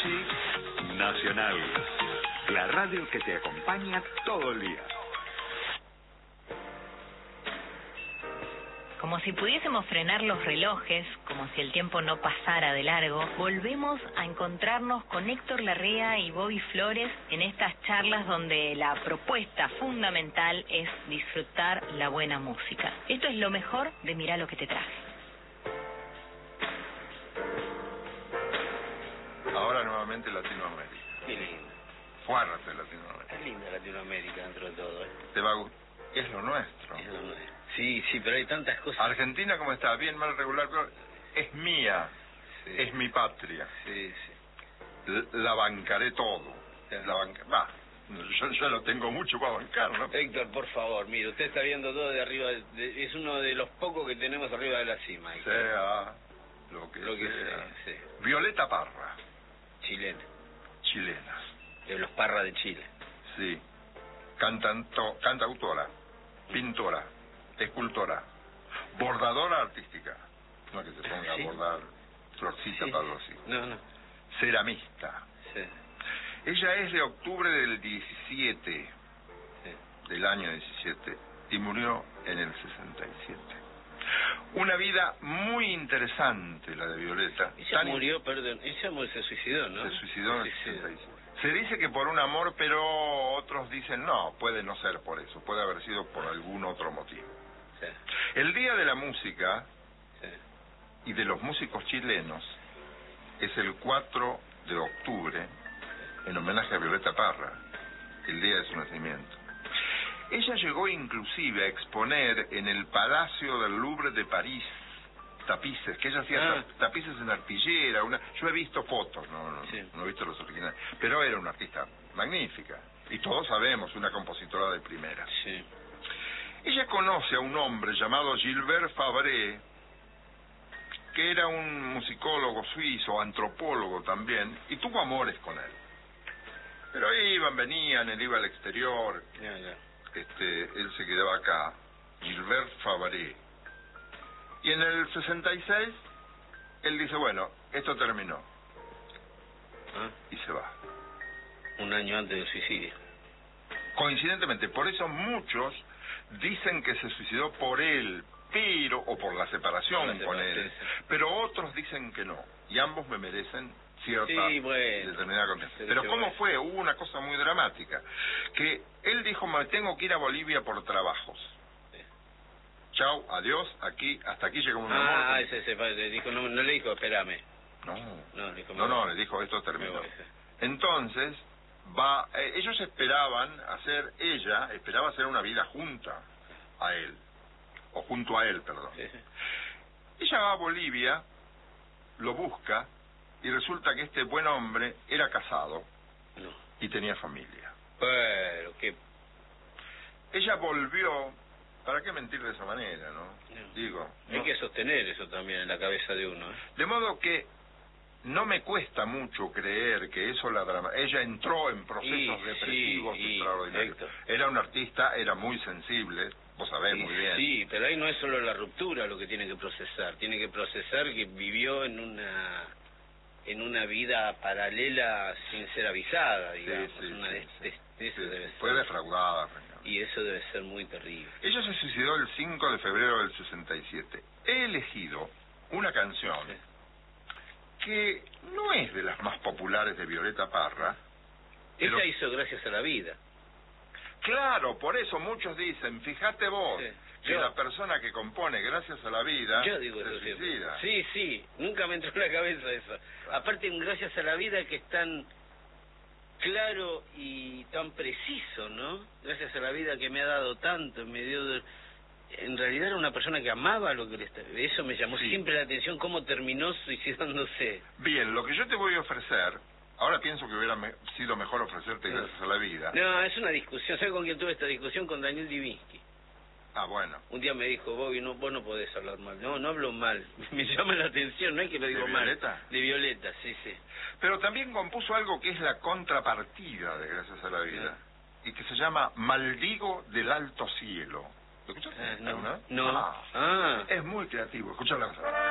noche, Nacional, la radio que te acompaña todo el día. Como si pudiésemos frenar los relojes, como si el tiempo no pasara de largo, volvemos a encontrarnos con Héctor Larrea y Bobby Flores en estas charlas donde la propuesta fundamental es disfrutar la buena música. Esto es lo mejor de Mirá lo que te traje. Ahora nuevamente Latinoamérica. Qué lindo. Fuerte Latinoamérica. Es linda Latinoamérica dentro de todo, ¿eh? Te va a gustar. Es lo nuestro. Es lo nuestro. Sí, sí, pero hay tantas cosas. Argentina, ¿cómo está? Bien, mal, regular, pero es mía. Sí. Es mi patria. Sí, sí. La bancaré todo. Sí. Yo lo tengo mucho para bancar, ¿no? Héctor, por favor, mire, usted está viendo todo de arriba, es uno de los pocos que tenemos arriba de la cima. Héctor. Sea lo que sea. Sí. Violeta Parra, Chilena, chilena. de los Parra de Chile. Sí. Cantautora, pintora, escultora, bordadora artística. No que se ponga ¿Sí? a bordar florcita para algo así. No. Ceramista. Sí. Ella es de octubre del 17, Sí. del año 17, y murió en el 67. Una vida muy interesante la de Violeta. Ella murió, perdón, se suicidó, ¿no? Se suicidó en el 67. Se dice que por un amor, pero otros dicen no, puede no ser por eso, puede haber sido por algún otro motivo. Sí. El Día de la Música Sí. y de los músicos chilenos es el 4 de octubre, en homenaje a Violeta Parra, el día de su nacimiento. Ella llegó inclusive a exponer en el Palacio del Louvre de París tapices, que ella hacía tapices en arpillera, yo he visto fotos, no he visto los originales, pero era una artista magnífica, y todos sabemos, una compositora de primera. Sí. Ella conoce a un hombre llamado Gilbert Fabre, que era un musicólogo suizo, antropólogo también, y tuvo amores con él. Pero iban, venían, él iba al exterior, Ya. él se quedaba acá, Gilbert Fabre. Y en el 66, él dice, bueno, esto terminó. Y se va. Un año antes del suicidio. Coincidentemente, por eso muchos dicen que se suicidó por él, o por la separación con él, pero otros dicen que no, y ambos me merecen cierta determinada confianza. Pero ¿cómo fue? Hubo una cosa muy dramática, que él dijo, me tengo que ir a Bolivia por trabajos. Chau, adiós, hasta aquí llegó un amor. Ese dijo, no le dijo, espérame. No, le dijo, esto terminó. Entonces, ellos esperaba hacer una vida junta a él, o junto a él, perdón. Sí. Ella va a Bolivia, lo busca, y resulta que este buen hombre era casado y tenía familia. Pero qué... Ella volvió, ¿para qué mentir de esa manera, no? Digo, hay que sostener eso también en la cabeza de uno, ¿eh? De modo que no me cuesta mucho creer que eso ella entró en procesos depresivos extraordinarios. Era una artista, era muy sensible, vos sabés muy bien. Sí, pero ahí no es solo la ruptura lo que tiene que procesar que vivió en una vida paralela sin ser avisada, digamos. Fue defraudada. Y eso debe ser muy terrible. Ella se suicidó el 5 de febrero del 67. He elegido una canción que no es de las más populares de Violeta Parra. Ella hizo Gracias a la Vida. Claro, por eso muchos dicen, fíjate vos, que la persona que compone Gracias a la Vida se suicida. Sí, nunca me entró en la cabeza eso. Aparte un Gracias a la Vida que es tan claro y tan preciso, ¿no? Gracias a la vida que me ha dado tanto, en realidad era una persona que amaba lo que eso me llamó siempre la atención, cómo terminó suicidándose. Bien, lo que yo te voy a ofrecer, ahora pienso que hubiera sido mejor ofrecerte Gracias a la Vida. No, es una discusión. ¿Sabes con quién tuve esta discusión? Con Daniel Divinsky. Ah, bueno. Un día me dijo, Bobby, vos no podés hablar mal. No hablo mal. Me llama la atención, no es que lo digo mal. ¿De Violeta? De Violeta, sí. Pero también compuso algo que es la contrapartida de Gracias a la Vida, y que se llama Maldigo del Alto Cielo. ¿Lo escuchaste? No. Es muy creativo, escuchá la cosa.